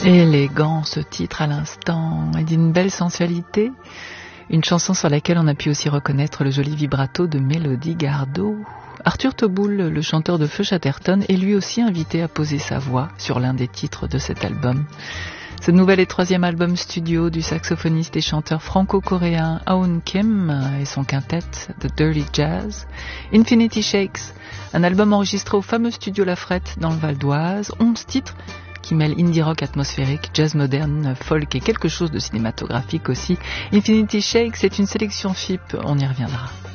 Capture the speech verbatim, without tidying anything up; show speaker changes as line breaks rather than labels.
Élégant ce titre à l'instant, et d'une belle sensualité. Une chanson sur laquelle on a pu aussi reconnaître le joli vibrato de Mélodie Gardot. Arthur Tauboul, le chanteur de Feu Chatterton, est lui aussi invité à poser sa voix sur l'un des titres de cet album. Ce nouvel et troisième album studio du saxophoniste et chanteur franco-coréen Aun Kim et son quintet The Dirty Jazz. Infinity Shakes, un album enregistré au fameux studio La Frette dans le Val d'Oise. onze titres qui mêle indie rock atmosphérique, jazz moderne, folk et quelque chose de cinématographique aussi. Infinity Shakes, c'est une sélection F I P, on y reviendra.